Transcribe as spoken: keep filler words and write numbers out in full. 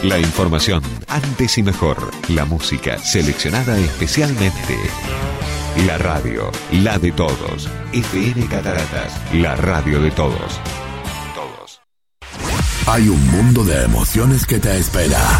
La información antes y mejor. La música seleccionada especialmente. La radio, la de todos. F M Cataratas, la radio de todos. Todos. Hay un mundo de emociones que te espera.